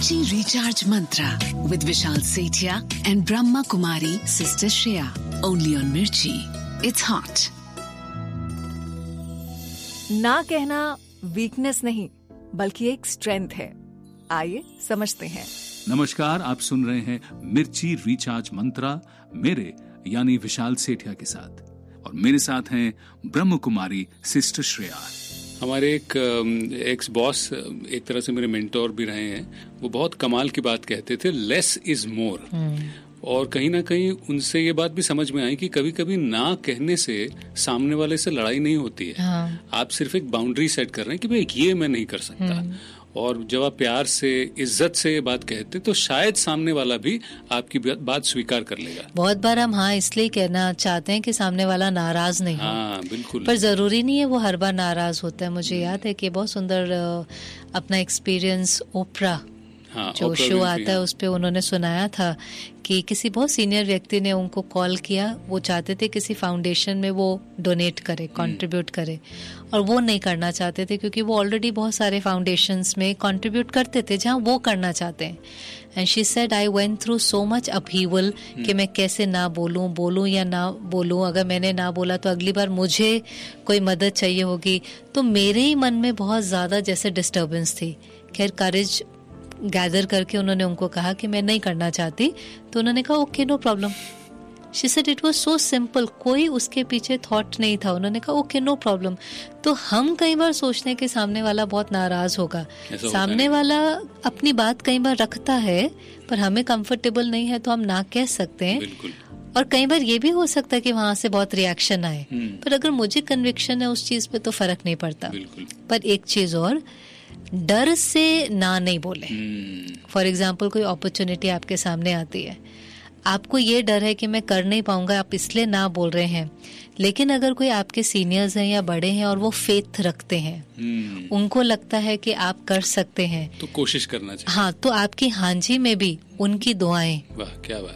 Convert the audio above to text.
Mirchi Recharge Mantra with Vishal Sethia and Brahma Kumari Sister Shreya. Only on Mirchi. It's hot. ना कहना weakness नहीं बल्कि एक strength है। आइए समझते हैं। नमस्कार, आप सुन रहे हैं मिर्ची रिचार्ज मंत्रा मेरे यानी विशाल सेठिया के साथ, और मेरे साथ हैं ब्रह्म कुमारी सिस्टर श्रेया। हमारे एक एक्स बॉस एक तरह से मेरे मेंटोर भी रहे हैं। वो बहुत कमाल की बात कहते थे, लेस इज मोर। और कहीं ना कहीं उनसे ये बात भी समझ में आई कि कभी कभी ना कहने से सामने वाले से लड़ाई नहीं होती है। आप सिर्फ एक बाउंड्री सेट कर रहे हैं कि भाई ये मैं नहीं कर सकता। और जब आप प्यार से इज्जत से ये बात कहते तो शायद सामने वाला भी आपकी बात स्वीकार कर लेगा। बहुत बार हम हाँ इसलिए कहना चाहते हैं कि सामने वाला नाराज नहीं हो। हाँ बिल्कुल, पर जरूरी नहीं है वो हर बार नाराज होता है। मुझे याद है कि बहुत सुंदर अपना एक्सपीरियंस ओपरा जो शो आता है उस पे उन्होंने सुनाया था कि किसी बहुत सीनियर व्यक्ति ने उनको कॉल किया। वो चाहते थे किसी फाउंडेशन में वो डोनेट करे, कंट्रीब्यूट करे, और वो नहीं करना चाहते थे क्योंकि वो ऑलरेडी बहुत सारे फाउंडेशंस में कंट्रीब्यूट करते थे जहां वो करना चाहते हैं। And she said I went through so much upheaval कि मैं कैसे ना बोलूं या ना बोलूं। अगर मैंने ना बोला तो अगली बार मुझे कोई मदद चाहिए होगी। तो मेरे ही मन में बहुत ज़्यादा जैसे डिस्टर्बेंस थी। खैर करेज गैदर करके उन्होंने उनको कहा कि मैं नहीं करना चाहती। तो उन्होंने कहा okay no problem. She said it was so simple, कोई उसके पीछे थॉट नहीं था। उन्होंने कहा ओके नो प्रॉब्लम। तो हम कई बार सोचते हैं कि सामने वाला बहुत नाराज होगा। सामने वाला अपनी बात कई बार रखता है पर हमें कंफर्टेबल नहीं है तो हम ना कह सकते हैं। और कई बार ये भी हो सकता है कि वहां से बहुत रिएक्शन आए, पर अगर मुझे कन्विक्शन है उस चीज पे तो फर्क नहीं पड़ता। पर एक चीज और, डर से ना नहीं बोले। फॉर एग्जाम्पल कोई अपॉर्चुनिटी आपके सामने आती है, आपको ये डर है कि मैं कर नहीं पाऊंगा, आप इसलिए ना बोल रहे हैं। लेकिन अगर कोई आपके सीनियर्स हैं या बड़े हैं और वो फेथ रखते हैं, उनको लगता है कि आप कर सकते हैं, तो कोशिश करना चाहिए। हाँ, तो आपकी हाँ जी में भी उनकी दुआएं। वाह क्या बात।